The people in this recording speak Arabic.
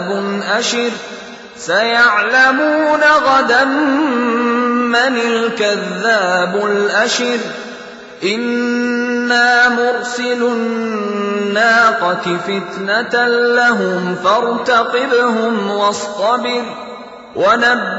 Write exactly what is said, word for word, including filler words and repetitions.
أشر سيعلمون غدا من الكذاب الأشر إنا مرسلو الناقة فتنة لهم فارتقبهم واصطبر ونبئهم